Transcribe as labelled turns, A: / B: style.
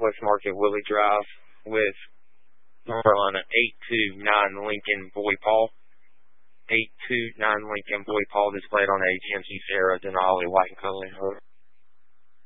A: West Market Willie Drive with North Carolina 829 Lincoln Boy Paul. 829 Lincoln Boy Paul displayed on a GMC Sierra Denali white and color.